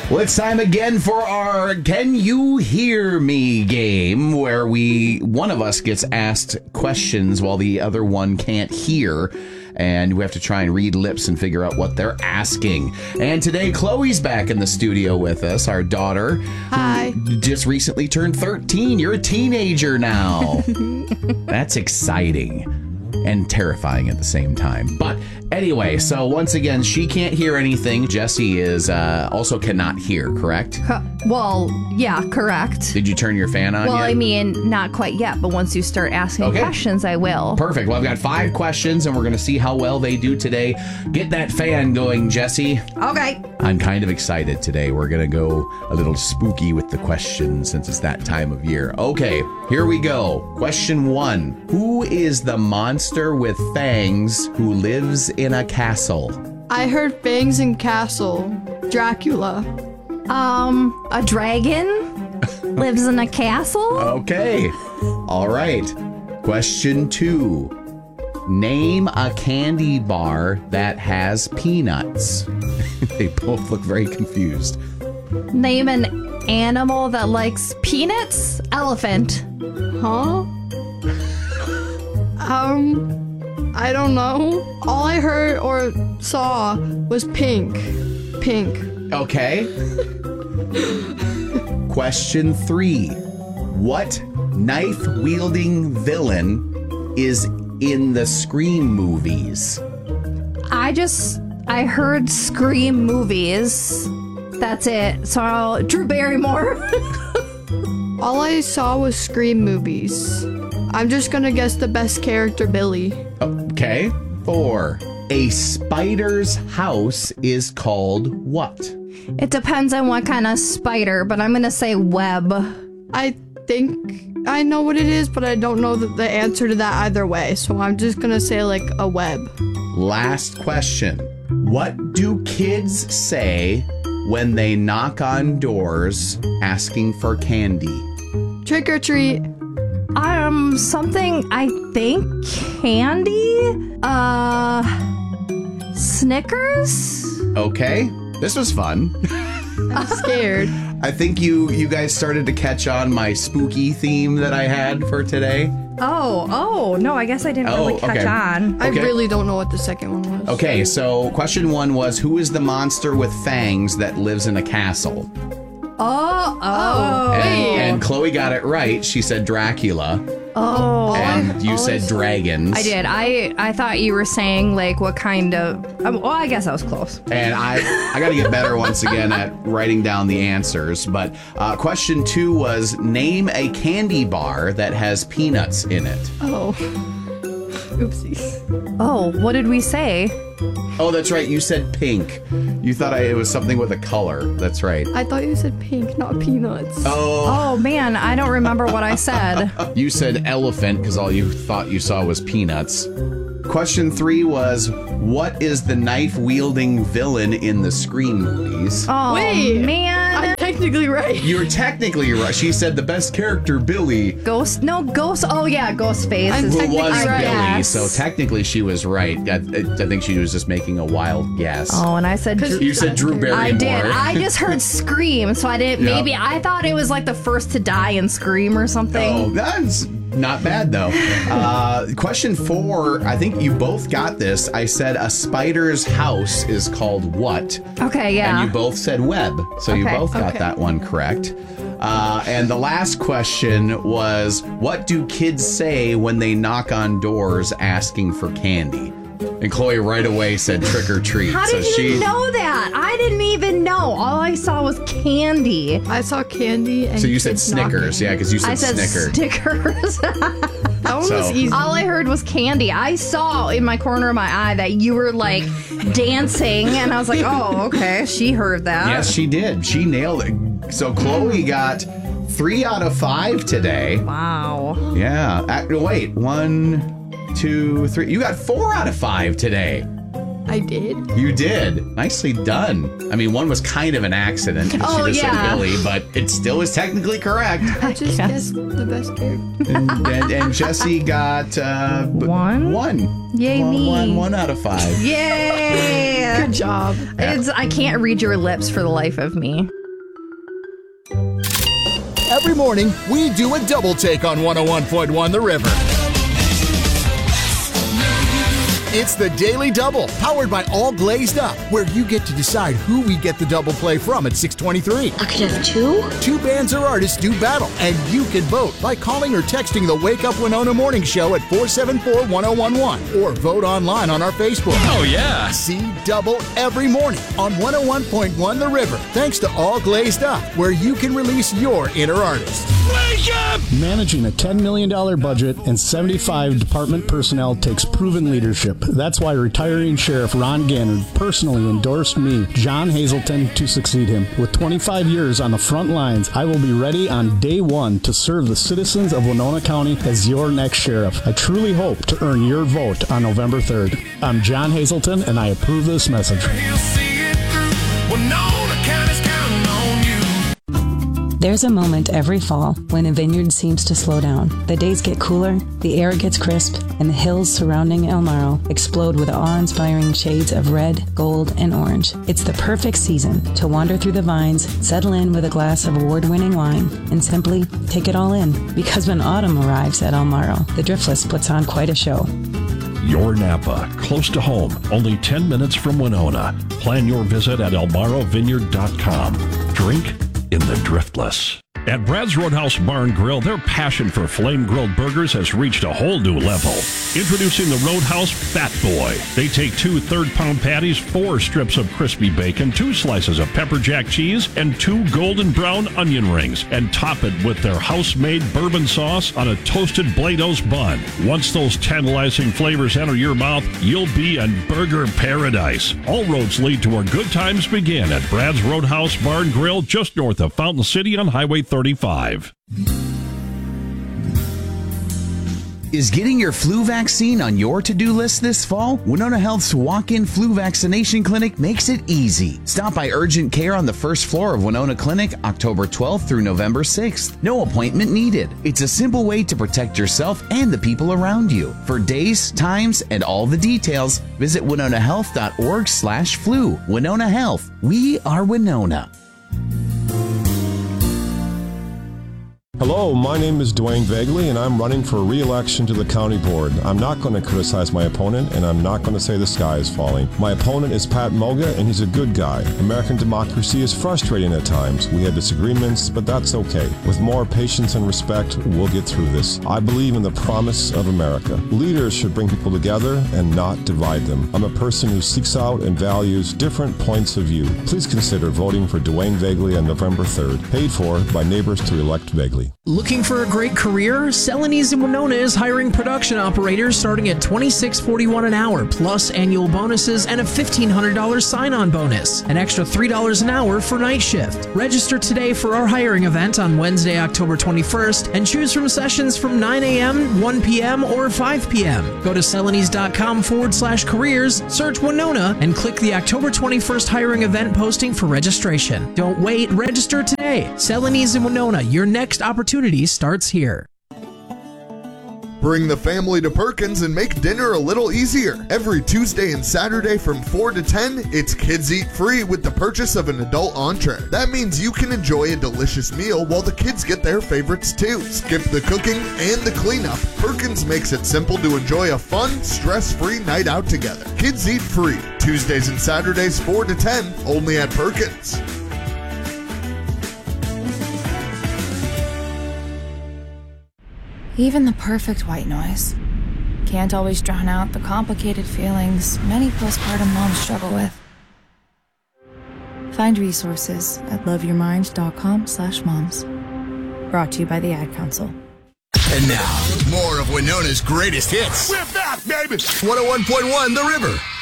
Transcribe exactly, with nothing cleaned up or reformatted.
Well, it's time again for our Can You Hear Me game, where we one of us gets asked questions while the other one can't hear, and we have to try and read lips and figure out what they're asking. And today, Chloe's back in the studio with us, our daughter. Hi. Who just recently turned thirteen. You're a teenager now. That's exciting and terrifying at the same time. But anyway, so once again, she can't hear anything. Jesse is uh, also cannot hear, correct? Co- well, yeah, correct. Did you turn your fan on Well, yet? I mean, not quite yet, but once you start asking Okay. questions, I will. Perfect. Well, I've got five questions, and we're going to see how well they do today. Get that fan going, Jesse. Okay. I'm kind of excited today. We're going to go a little spooky with the questions since it's that time of year. Okay, here we go. Question one. Who is the monster with fangs who lives in a castle? I heard Fangs and Castle. Dracula. Um, a dragon lives in a castle? Okay. All right. Question two. Name a candy bar that has peanuts. They both look very confused. Name an animal that likes peanuts? Elephant. Huh? um, I don't know. All I heard or saw was pink. Pink. Okay. Question three. What knife-wielding villain is in the Scream movies? I just, I heard Scream movies. That's it. So, Drew Barrymore. All I saw was Scream movies. I'm just gonna guess the best character, Billy. Okay. Four. A spider's house is called what? It depends on what kind of spider, but I'm going to say web. I think I know what it is, but I don't know the, the answer to that either way. So I'm just gonna say like a web. Last question. What do kids say when they knock on doors asking for candy? Trick or treat. Um, something, I think, candy? Uh, Snickers? Okay. This was fun. I'm scared. I think you you guys started to catch on my spooky theme that I had for today. Oh, oh, no, I guess I didn't Oh, really catch okay. on. I Okay. really don't know what the second one was. Okay, so question one was, who is the monster with fangs that lives in a castle? Oh, oh. And, and Chloe got it right. She said Dracula. Oh. And you all I said saw- dragons. I did. I, I thought you were saying, like, what kind of... Um, well, I guess I was close. And I, I got to get better once again at writing down the answers. But uh, question two was, name a candy bar that has peanuts in it. Oh. Oopsies. Oh, what did we say? Oh, that's right. You said pink. You thought I, it was something with a color. That's right. I thought you said pink, not peanuts. Oh, Oh, man, I don't remember what I said. you said elephant because all you thought you saw was peanuts. Question three was, what is the knife-wielding villain in the Scream movies? Oh, Wait. man. I'm technically right. You're technically right. She said the best character, Billy, Ghost, no, Ghost, oh yeah, Ghostface. I'm is- who technically was right. Billy. Yes. So technically she was right. I, I think she was just making a wild guess. Oh, and I said... 'Cause Drew- You said Drew Barrymore. I did. I just heard Scream, so I didn't, Yep. maybe, I thought it was like the first to die in Scream or something. Oh, that's not bad though. Uh, question four, I think you both got this. I said a spider's house is called what? Okay, yeah. And you both said web. So you Okay. both got Okay. that one correct. Uh, and the last question was, what do kids say when they knock on doors asking for candy? And Chloe right away said trick or treat. How so did you she know that? I didn't even know. All I saw was candy. I saw candy and So you said kids Snickers, knocking. yeah, because you said, I said Snicker. stickers. That one So- was easy. All I heard was candy. I saw in my corner of my eye that you were like dancing, and I was like, oh, okay. She heard that. Yes, she did. She nailed it. So Chloe got three out of five today. Wow. Yeah. Uh, wait, one, two, three. You got four out of five today. I did. You did. Nicely done. I mean, one was kind of an accident. Oh, she just yeah. said Billy, but it still is technically correct. I just guess. guessed the best character. and, and, and Jesse got uh, b- One? One. Yay, one, me. One, one out of five. Yay! Good job. It's, I can't read your lips for the life of me. Every morning, we do a double take on one oh one point one The River. It's the Daily Double, powered by All Glazed Up, where you get to decide who we get the double play from at six twenty-three. I could have two? Two bands or artists do battle, and you can vote by calling or texting the Wake Up Winona Morning Show at four seven four, one oh one one, or vote online on our Facebook. Oh, yeah. See Double every morning on one oh one point one The River, thanks to All Glazed Up, where you can release your inner artist. Wake up! Managing a ten million dollars budget and seventy-five department personnel takes proven leadership. That's why retiring Sheriff Ron Gannard personally endorsed me, John Hazelton, to succeed him. With twenty-five years on the front lines, I will be ready on day one to serve the citizens of Winona County as your next sheriff. I truly hope to earn your vote on November third. I'm John Hazelton, and I approve this message. You'll see it through. Winona County's counting on you. There's a moment every fall when a vineyard seems to slow down. The days get cooler, the air gets crisp, and the hills surrounding El Marro explode with awe-inspiring shades of red, gold, and orange. It's the perfect season to wander through the vines, settle in with a glass of award-winning wine, and simply take it all in. Because when autumn arrives at El Marro, the Driftless puts on quite a show. Your Napa, close to home, only ten minutes from Winona. Plan your visit at el marro vineyard dot com. Drink in the Driftless. At Brad's Roadhouse Bar and Grill, their passion for flame-grilled burgers has reached a whole new level. Introducing the Roadhouse Fat Boy. They take two third-pound patties, four strips of crispy bacon, two slices of pepper jack cheese, and two golden brown onion rings, and top it with their house-made bourbon sauce on a toasted Blado's bun. Once those tantalizing flavors enter your mouth, you'll be in burger paradise. All roads lead to where good times begin at Brad's Roadhouse Bar and Grill, just north of Fountain City on Highway thirty-five. Is getting your flu vaccine on your to-do list this fall? Winona Health's walk-in flu vaccination clinic makes it easy. Stop by Urgent Care on the first floor of Winona Clinic October twelfth through November sixth. No appointment needed. It's a simple way to protect yourself and the people around you. For days, times, and all the details, visit winona health dot org slash flu. Winona Health. We are Winona. Hello, my name is Dwayne Vagley, and I'm running for re-election to the county board. I'm not going to criticize my opponent, and I'm not going to say the sky is falling. My opponent is Pat Moga, and he's a good guy. American democracy is frustrating at times. We had disagreements, but that's okay. With more patience and respect, we'll get through this. I believe in the promise of America. Leaders should bring people together and not divide them. I'm a person who seeks out and values different points of view. Please consider voting for Dwayne Vagley on November third. Paid for by Neighbors to Elect Vagley. Looking for a great career? Celanese in Winona is hiring production operators starting at twenty-six forty-one an hour, plus annual bonuses and a fifteen hundred dollars sign-on bonus. An extra three dollars an hour for night shift. Register today for our hiring event on Wednesday, October twenty-first, and choose from sessions from nine a.m., one p.m., or five p.m. Go to celanese.com forward slash careers, search Winona, and click the October twenty-first hiring event posting for registration. Don't wait, register today. Celanese in Winona, your next opportunity starts here. Bring the family to Perkins and make dinner a little easier. Every Tuesday and Saturday from four to ten, it's kids eat free with the purchase of an adult entree. That means you can enjoy a delicious meal while the kids get their favorites too. Skip the cooking and the cleanup. Perkins makes it simple to enjoy a fun, stress-free night out together. Kids eat free. Tuesdays and Saturdays four to ten, only at Perkins. Even the perfect white noise can't always drown out the complicated feelings many postpartum moms struggle with. Find resources at loveyourmind.com slash moms. Brought to you by the Ad Council. And now, more of Winona's greatest hits. We're back, baby! one oh one point one The River.